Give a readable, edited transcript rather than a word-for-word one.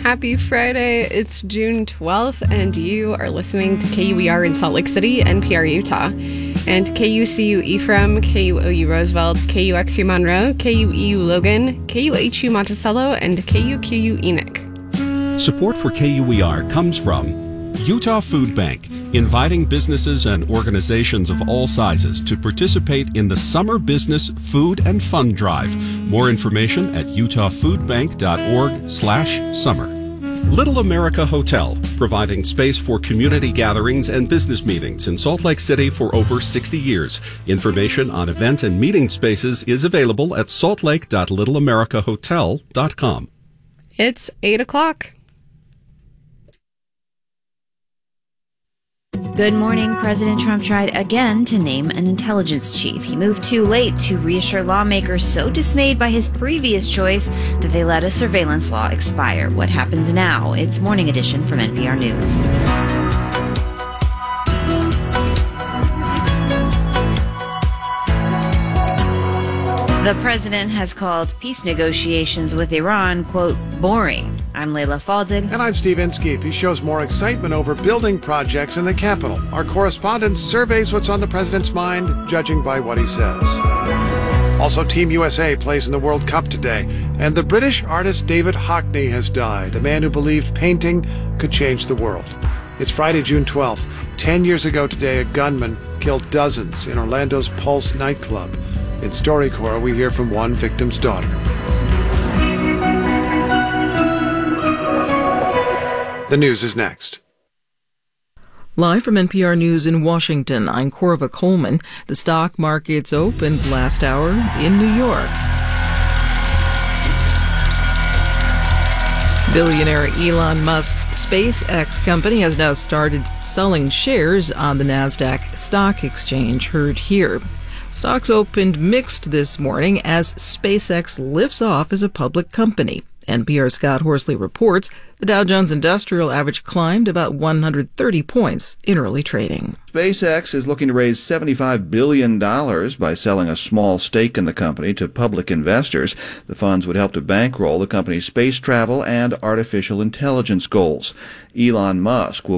Happy Friday. It's June 12th, and you are listening to KUER in Salt Lake City, NPR Utah, and KUCU Ephraim, KUOU Roosevelt, KUXU Monroe, KUEU Logan, KUHU Monticello, and KUQU Enoch. Support for KUER comes from Utah Food Bank, inviting businesses and organizations of all sizes to participate in the Summer Business Food and Fun Drive. More information at utahfoodbank.org/summer. Little America Hotel, providing space for community gatherings and business meetings in Salt Lake City for over 60 years. Information on event and meeting spaces is available at saltlake.littleamericahotel.com. It's 8 o'clock. Good morning. President Trump tried again to name an intelligence chief. He moved too late to reassure lawmakers so dismayed by his previous choice that they let a surveillance law expire. What happens now? It's Morning Edition from NPR News. The president has called peace negotiations with Iran, quote, boring. I'm Layla Falded. And I'm Steve Inskeep. He shows more excitement over building projects in the Capitol. Our correspondent surveys what's on the president's mind, judging by what he says. Also, Team USA plays in the World Cup today. And the British artist David Hockney has died, a man who believed painting could change the world. It's Friday, June 12th. 10 years ago today, a gunman killed dozens in Orlando's Pulse nightclub. In StoryCorps, we hear from one victim's daughter. The news is next. Live from NPR News in Washington, I'm Corva Coleman. The stock markets opened last hour in New York. Billionaire Elon Musk's SpaceX company has now started selling shares on the NASDAQ stock exchange, heard here. Stocks opened mixed this morning as SpaceX lifts off as a public company. NPR's Scott Horsley reports the Dow Jones Industrial Average climbed about 130 points in early trading. SpaceX is looking to raise $75 billion by selling a small stake in the company to public investors. The funds would help to bankroll the company's space travel and artificial intelligence goals. Elon Musk will